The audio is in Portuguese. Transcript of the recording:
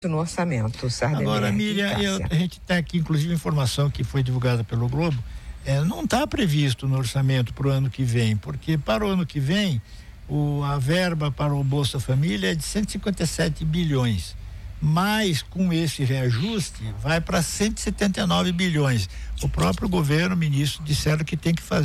no orçamento, Sardenberg. Agora, Miriam, a gente tem aqui, inclusive, informação que foi divulgada pelo Globo, não está previsto no orçamento para o ano que vem, porque para o ano que vem, a verba para o Bolsa Família é de 157 bilhões, mas com esse reajuste vai para 179 bilhões. O próprio governo, o ministro, disseram que tem que fazer